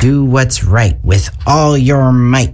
do what's right with all your might.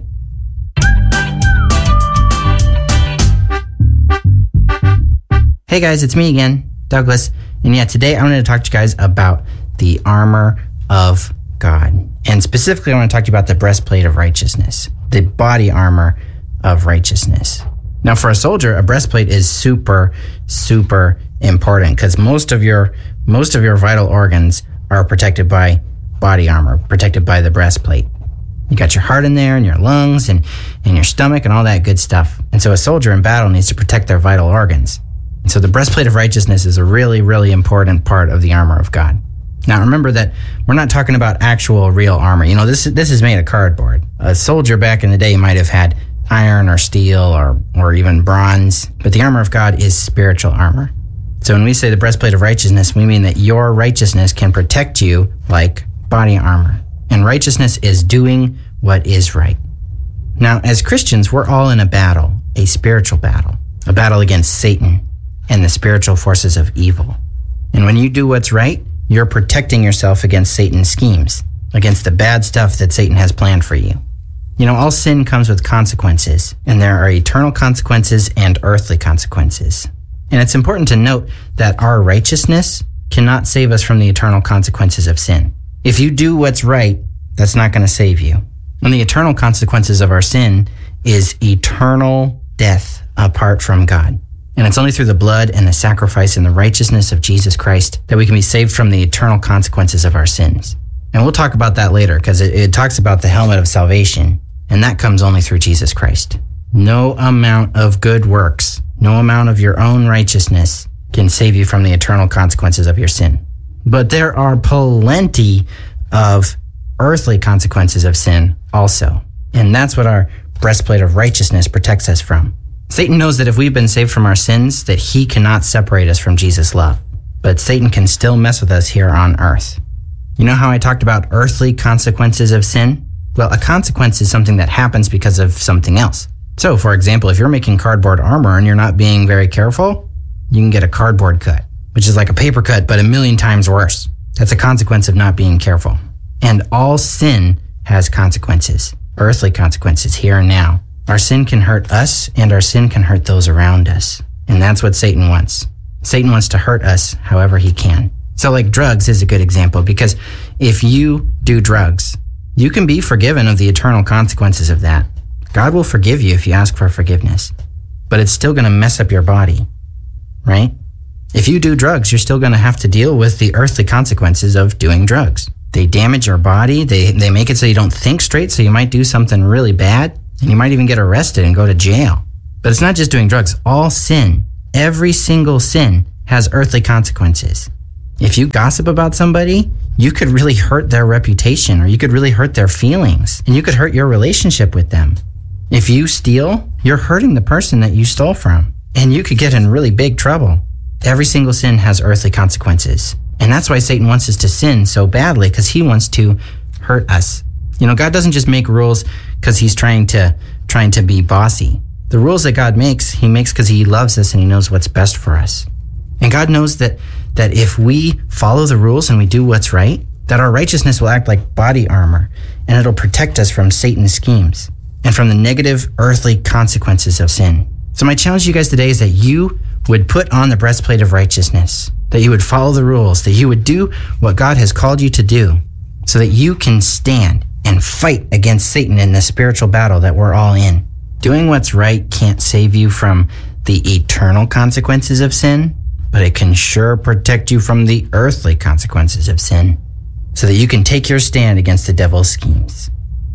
Hey guys, it's me again, Douglas. And yeah, today I'm going to talk to you guys about the armor of God. And specifically, I want to talk to you about the breastplate of righteousness, the body armor of righteousness. Now, for a soldier, a breastplate is super, super important because most of your vital organs are protected by body armor, protected by the breastplate. You got your heart in there and your lungs and your stomach and all that good stuff. And so a soldier in battle needs to protect their vital organs. And so the breastplate of righteousness is a really, really important part of the armor of God. Now, remember that we're not talking about actual real armor. You know, this is made of cardboard. A soldier back in the day might have had iron or steel or even bronze, but the armor of God is spiritual armor. So when we say the breastplate of righteousness, we mean that your righteousness can protect you like body armor. And righteousness is doing what is right. Now, as Christians, we're all in a battle, a spiritual battle, a battle against Satan and the spiritual forces of evil. And when you do what's right, you're protecting yourself against Satan's schemes, against the bad stuff that Satan has planned for you. You know, all sin comes with consequences, and there are eternal consequences and earthly consequences. And it's important to note that our righteousness cannot save us from the eternal consequences of sin. If you do what's right, that's not going to save you. And the eternal consequences of our sin is eternal death apart from God. And it's only through the blood and the sacrifice and the righteousness of Jesus Christ that we can be saved from the eternal consequences of our sins. And we'll talk about that later because it talks about the helmet of salvation, and that comes only through Jesus Christ. No amount of good works, no amount of your own righteousness can save you from the eternal consequences of your sin. But there are plenty of earthly consequences of sin also. And that's what our breastplate of righteousness protects us from. Satan knows that if we've been saved from our sins, that he cannot separate us from Jesus' love. But Satan can still mess with us here on earth. You know how I talked about earthly consequences of sin? Well, a consequence is something that happens because of something else. So, for example, if you're making cardboard armor and you're not being very careful, you can get a cardboard cut, which is like a paper cut, but 1,000,000 times worse. That's a consequence of not being careful. And all sin has consequences, earthly consequences here and now. Our sin can hurt us, and our sin can hurt those around us. And that's what Satan wants. Satan wants to hurt us however he can. So like drugs is a good example, because if you do drugs, you can be forgiven of the eternal consequences of that. God will forgive you if you ask for forgiveness, but it's still going to mess up your body, right? If you do drugs, you're still going to have to deal with the earthly consequences of doing drugs. They damage your body. They make it so you don't think straight, so you might do something really bad. And you might even get arrested and go to jail. But it's not just doing drugs. All sin, every single sin, has earthly consequences. If you gossip about somebody, you could really hurt their reputation, or you could really hurt their feelings, and you could hurt your relationship with them. If you steal, you're hurting the person that you stole from, and you could get in really big trouble. Every single sin has earthly consequences. And that's why Satan wants us to sin so badly, because he wants to hurt us. You know, God doesn't just make rules because he's trying to be bossy. The rules that God makes, he makes because he loves us and he knows what's best for us. And God knows that if we follow the rules and we do what's right, that our righteousness will act like body armor, and it'll protect us from Satan's schemes and from the negative earthly consequences of sin. So my challenge to you guys today is that you would put on the breastplate of righteousness, that you would follow the rules, that you would do what God has called you to do, so that you can stand and fight against Satan in the spiritual battle that we're all in. Doing what's right can't save you from the eternal consequences of sin, but it can sure protect you from the earthly consequences of sin, so that you can take your stand against the devil's schemes.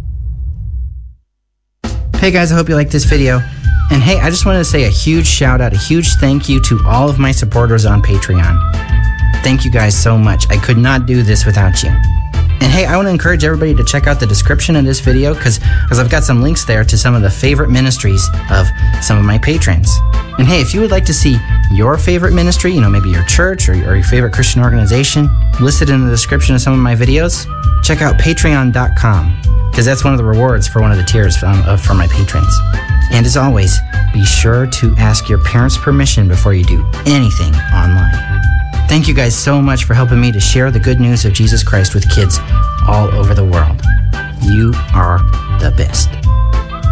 Hey guys, I hope you liked this video. And hey, I just wanted to say a huge shout out, a huge thank you to all of my supporters on Patreon. Thank you guys so much. I could not do this without you. And hey, I want to encourage everybody to check out the description of this video because I've got some links there to some of the favorite ministries of some of my patrons. And hey, if you would like to see your favorite ministry, you know, maybe your church or your favorite Christian organization listed in the description of some of my videos, check out patreon.com because that's one of the rewards for one of the tiers for my patrons. And as always, be sure to ask your parents' permission before you do anything online. Thank you guys so much for helping me to share the good news of Jesus Christ with kids all over the world. you are the best.